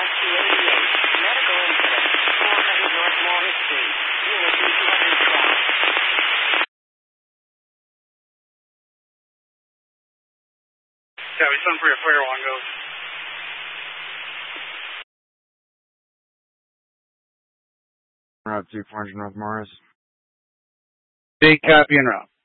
Medical incident. 400 North Morris Street. Unit 212. Yeah, we sent for your fire alarm goes. Route 2 400 North Morris. Big copy and route.